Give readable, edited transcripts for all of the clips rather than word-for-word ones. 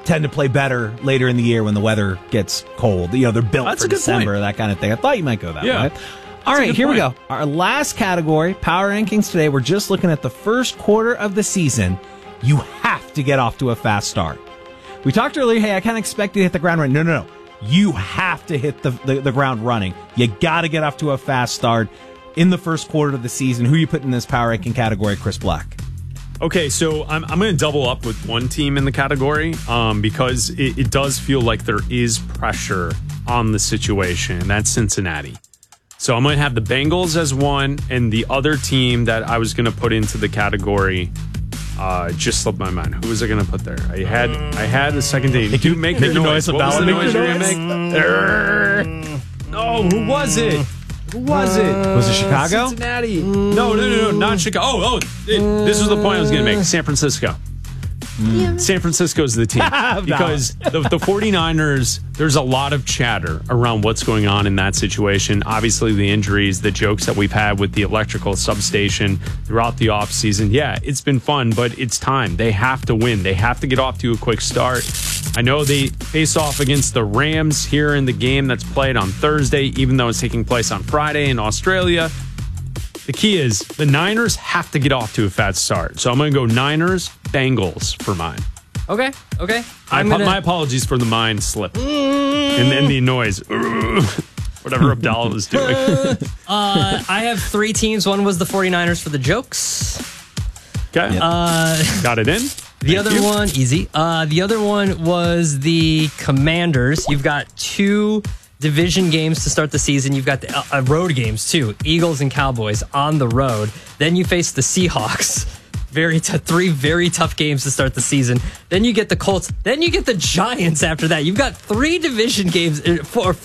tend to play better later in the year when the weather gets cold. They're built That's for a good December, point. that kind of thing. I thought you might go that way. All right, here we go. Our last category, power rankings today. We're just looking at the first quarter of the season. You have to get off to a fast start. We talked earlier, hey, I kind of expect you to hit the ground running. No. You have to hit the ground running. You got to get off to a fast start in the first quarter of the season. Who you put in this power ranking category, Chris Black? Okay, so I'm going to double up with one team in the category because it does feel like there is pressure on the situation, and that's Cincinnati. So I'm going to have the Bengals as one, and the other team that I was going to put into the category just slipped my mind. Who was I going to put there? I had the second team. Did you make the noise? What was the noise you were going to make? No, who was it? Who was it? Was it Chicago? Cincinnati. No, not Chicago. This is the point I was going to make. San Francisco. San Francisco's the team because the 49ers, there's a lot of chatter around what's going on in that situation. Obviously, the injuries, the jokes that we've had with the electrical substation throughout the offseason. Yeah, it's been fun, but it's time. They have to win. They have to get off to a quick start. I know they face off against the Rams here in the game that's played on Thursday, even though it's taking place on Friday in Australia. The key is the Niners have to get off to a fast start. So I'm going to go Niners, Bengals for mine. Okay. My apologies for the mind slip. And then the noise. Whatever Abdallah was doing. I have three teams. One was the 49ers for the jokes. Okay. Got it in. The other one, easy. The other one was the Commanders. You've got two division games to start the season. You've got the road games too. Eagles and Cowboys on the road. Then you face the Seahawks. Three very tough games to start the season. Then you get the Colts. Then you get the Giants after that. You've got three division games in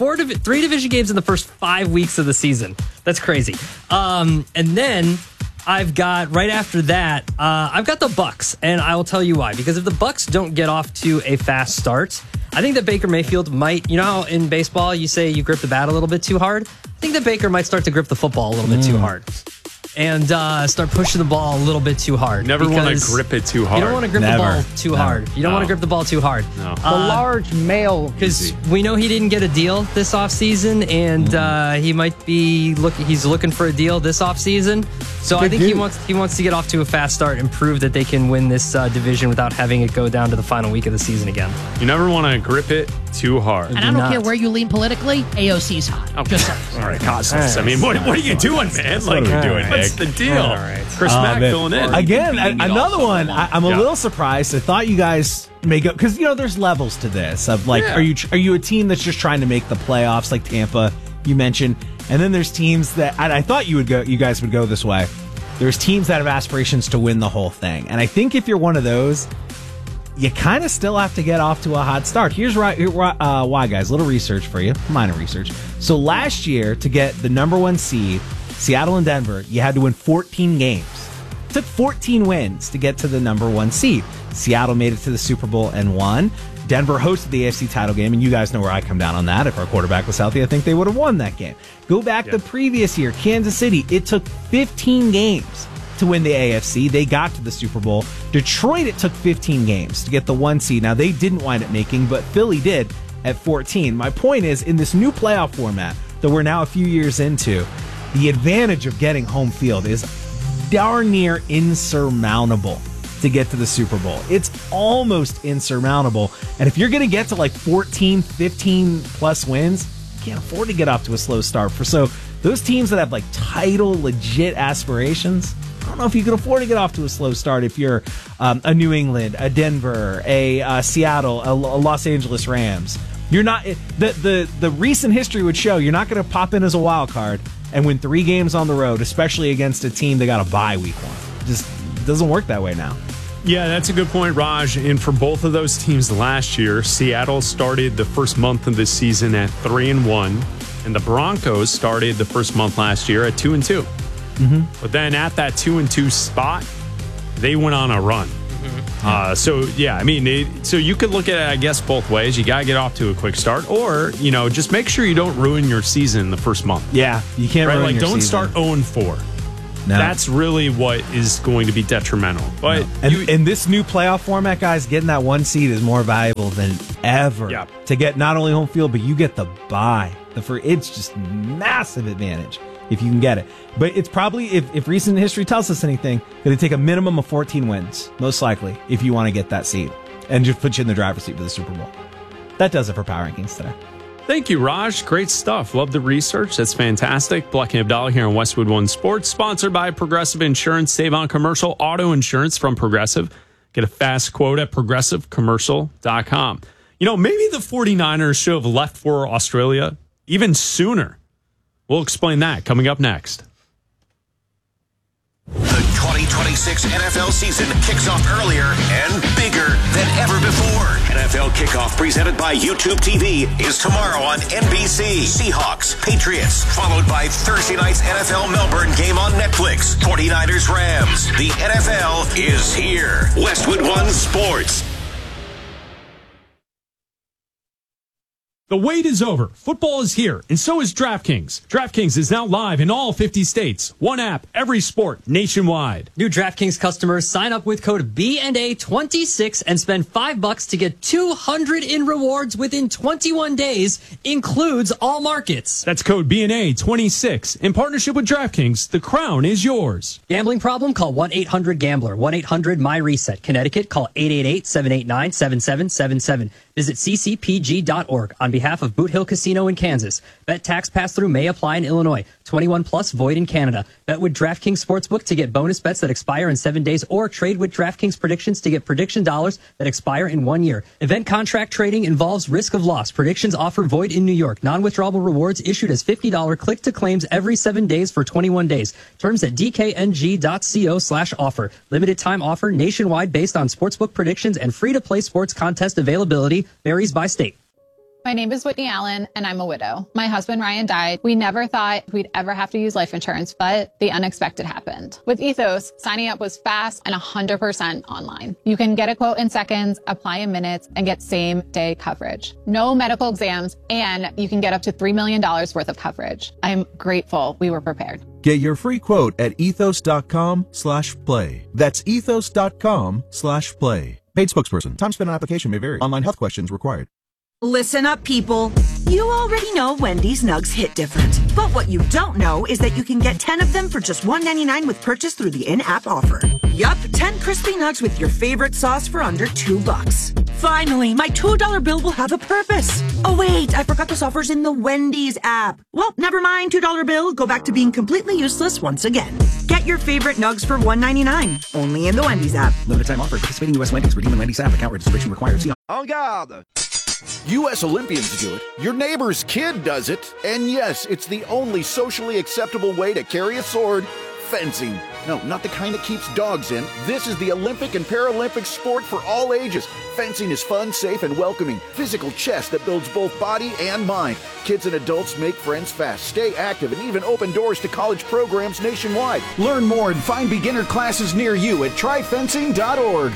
the first 5 weeks of the season. That's crazy. And then I've got right after that, I've got the Bucs, and I will tell you why. Because if the Bucs don't get off to a fast start, I think that Baker Mayfield might, you know how in baseball you say you grip the bat a little bit too hard? I think that Baker might start to grip the football a little bit too hard. And start pushing the ball a little bit too hard. Never want to grip it too hard. You don't want to grip the ball too hard. You don't want to grip the ball too hard. No. The large male. Because we know he didn't get a deal this offseason, and he might be he's looking for a deal this offseason. So I think he wants to get off to a fast start and prove that they can win this division without having it go down to the final week of the season again. You never want to grip it too hard. And I don't care where you lean politically, AOC's hot. Okay. Just saying. All right, Cosmos. I mean, what are you doing, man? Like you're doing, What's the deal? All right. Chris Mack filling in. Again, another one. I'm a little surprised. I thought you guys may go because there's levels to this. Of like, are you a team that's just trying to make the playoffs, like Tampa you mentioned, and then there's teams that I thought you guys would go this way. There's teams that have aspirations to win the whole thing, and I think if you're one of those, you kind of still have to get off to a hot start. Here's why, guys. Little research for you, minor research. So last year, to get the number one seed, Seattle and Denver, you had to win 14 games. It took 14 wins to get to the number one seed. Seattle made it to the Super Bowl and won. Denver hosted the AFC title game, and you guys know where I come down on that. If our quarterback was healthy, I think they would have won that game. Go back the previous year, Kansas City, it took 15 games to win the AFC. They got to the Super Bowl. Detroit, it took 15 games to get the one seed. Now, they didn't wind up making, but Philly did at 14. My point is, in this new playoff format that we're now a few years into, the advantage of getting home field is darn near insurmountable to get to the Super Bowl. It's almost insurmountable. And if you're going to get to like 14, 15 plus wins, you can't afford to get off to a slow start. So those teams that have like title legit aspirations, I don't know if you can afford to get off to a slow start if you're a New England, a Denver, a Seattle, a Los Angeles Rams. You're not the recent history would show you're not going to pop in as a wild card and win 3 games on the road, especially against a team that got a bye week 1. It just doesn't work that way now. Yeah, that's a good point, Raj. And for both of those teams last year, Seattle started the first month of the season at 3-1, and the Broncos started the first month last year at 2-2. Mm-hmm. But then at that 2-2 spot, they went on a run. So you could look at it, I guess, both ways. You got to get off to a quick start, or just make sure you don't ruin your season the first month. Yeah, you can't ruin your don't season. start 0-4. No. That's really what is going to be detrimental. But and this new playoff format, guys, getting that 1 seed is more valuable than ever. Yeah. To get not only home field, but you get the bye. It's just massive advantage if you can get it. But it's probably, if recent history tells us anything, going to take a minimum of 14 wins, most likely, if you want to get that seed and just put you in the driver's seat for the Super Bowl. That does it for Power Rankings today. Thank you, Raj. Great stuff. Love the research. That's fantastic. Black and Abdallah here on Westwood One Sports, sponsored by Progressive Insurance. Save on commercial auto insurance from Progressive. Get a fast quote at progressivecommercial.com. Maybe the 49ers should have left for Australia even sooner. We'll explain that coming up next. The 2026 NFL season kicks off earlier and bigger than ever before. NFL Kickoff, presented by YouTube TV, is tomorrow on NBC. Seahawks, Patriots, followed by Thursday night's NFL Melbourne game on Netflix. 49ers, Rams. The NFL is here. Westwood One Sports. The wait is over. Football is here, and so is DraftKings. DraftKings is now live in all 50 states. One app, every sport, nationwide. New DraftKings customers sign up with code BNA26 and spend $5 to get $200 in rewards within 21 days. Includes all markets. That's code BNA26. In partnership with DraftKings, the crown is yours. Gambling problem? Call 1-800-GAMBLER. 1-800-MY-RESET. Connecticut, call 888-789-7777. Visit ccpg.org on behalf of Boot Hill Casino in Kansas. Bet tax pass-through may apply in Illinois. 21 plus, void in Canada. Bet with DraftKings Sportsbook to get bonus bets that expire in 7 days, or trade with DraftKings predictions to get prediction dollars that expire in 1 year. Event contract trading involves risk of loss. Predictions offer void in New York. Non-withdrawable rewards issued as $50 click-to-claims every 7 days for 21 days. Terms at dkng.co/offer. Limited time offer nationwide based on sportsbook predictions and free-to-play sports contest availability. Varies by state. My name is Whitney Allen, and I'm a widow. My husband, Ryan, died. We never thought we'd ever have to use life insurance, but the unexpected happened. With Ethos, signing up was fast and 100% online. You can get a quote in seconds, apply in minutes, and get same-day coverage. No medical exams, and you can get up to $3 million worth of coverage. I'm grateful we were prepared. Get your free quote at ethos.com/play. That's ethos.com/play. Paid spokesperson. Time spent on application may vary. Online health questions required. Listen up, people. You already know Wendy's Nugs hit different. But what you don't know is that you can get 10 of them for just $1.99 with purchase through the in-app offer. Yup, 10 crispy nugs with your favorite sauce for under $2. Finally, my $2 bill will have a purpose. Oh wait, I forgot this offer's in the Wendy's app. Well, never mind, $2 bill. Go back to being completely useless once again. Get your favorite nugs for $1.99. Only in the Wendy's app. Limited time offer. Participating U.S. Wendy's. Redeem in Wendy's app. Account registration required. See En garde! U.S. Olympians do it. Your neighbor's kid does it. And yes, it's the only socially acceptable way to carry a sword. Fencing. No, not the kind that keeps dogs in. This is the Olympic and Paralympic sport for all ages. Fencing is fun, safe, and welcoming. Physical chess that builds both body and mind. Kids and adults make friends fast, stay active, and even open doors to college programs nationwide. Learn more and find beginner classes near you at tryfencing.org.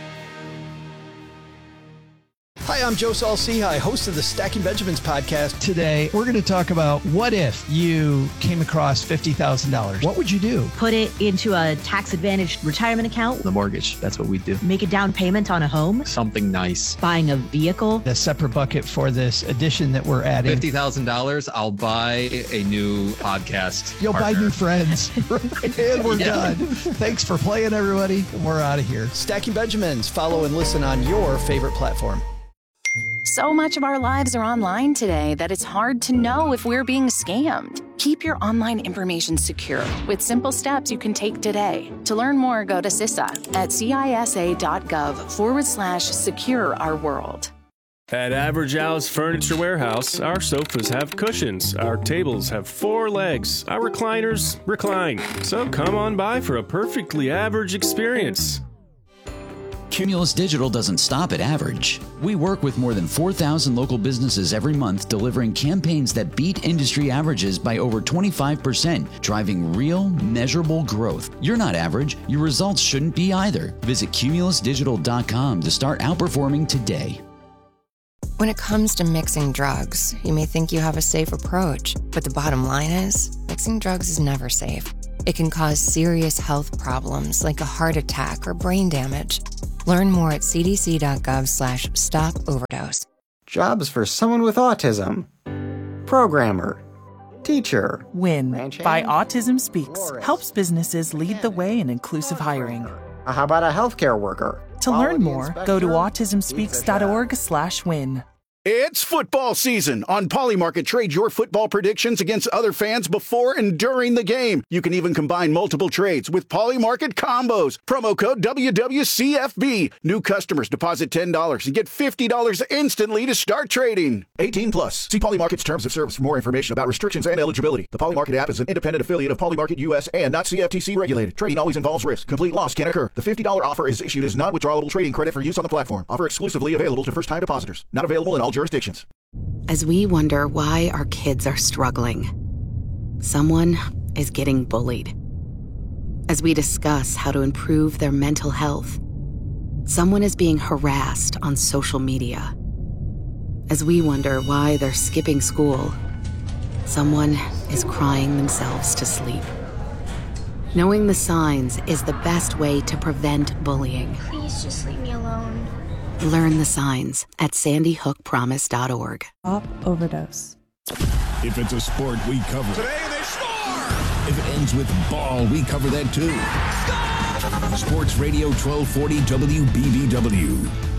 Hi, I'm Joe Saul-Sehy, host of the Stacking Benjamins podcast. Today, we're going to talk about what if you came across $50,000. What would you do? Put it into a tax-advantaged retirement account. The mortgage, that's what we do. Make a down payment on a home. Something nice. Buying a vehicle. A separate bucket for this addition that we're adding. $50,000, I'll buy a new podcast. You'll partner. buy new friends. And we're done. Thanks for playing, everybody. We're out of here. Stacking Benjamins. Follow and listen on your favorite platform. So much of our lives are online today that it's hard to know if we're being scammed. Keep your online information secure with simple steps you can take today. To learn more, go to CISA at cisa.gov/secure our world. At Average Al's Furniture Warehouse, our sofas have cushions, our tables have 4 legs, our recliners recline. So come on by for a perfectly average experience. Cumulus Digital doesn't stop at average. We work with more than 4,000 local businesses every month, delivering campaigns that beat industry averages by over 25%, driving real, measurable growth. You're not average. Your results shouldn't be either. Visit cumulusdigital.com to start outperforming today. When it comes to mixing drugs, you may think you have a safe approach, but the bottom line is, mixing drugs is never safe. It can cause serious health problems like a heart attack or brain damage. Learn more at cdc.gov/stop-overdose. Jobs for someone with autism. Programmer. Teacher. WIN by Autism Speaks helps businesses lead the way in inclusive hiring. How about a healthcare worker? To learn more, go to autismspeaks.org/win. It's football season. On Polymarket, trade your football predictions against other fans before and during the game. You can even combine multiple trades with Polymarket combos. Promo code WWCFB. New customers deposit $10 and get $50 instantly to start trading. 18 plus. See Polymarket's terms of service for more information about restrictions and eligibility. The Polymarket app is an independent affiliate of Polymarket US and not CFTC regulated. Trading always involves risk. Complete loss can occur. The $50 offer is issued as non-withdrawable trading credit for use on the platform. Offer exclusively available to first-time depositors. Not available in all jurisdictions. As we wonder why our kids are struggling, someone is getting bullied. As we discuss how to improve their mental health, someone is being harassed on social media. As we wonder why they're skipping school, someone is crying themselves to sleep. Knowing the signs is the best way to prevent bullying. Please just leave me alone. Learn the signs at sandyhookpromise.org. Overdose. If it's a sport, we cover it. Today they score! If it ends with ball, we cover that too. Score! Sports Radio 1240 WBBW.